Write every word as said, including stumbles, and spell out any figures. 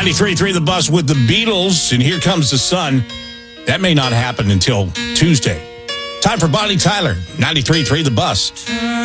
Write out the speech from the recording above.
ninety-three point three The Bus with the Beatles, and Here Comes the Sun. That may not happen until Tuesday. Time for Bonnie Tyler, ninety-three point three The Bus.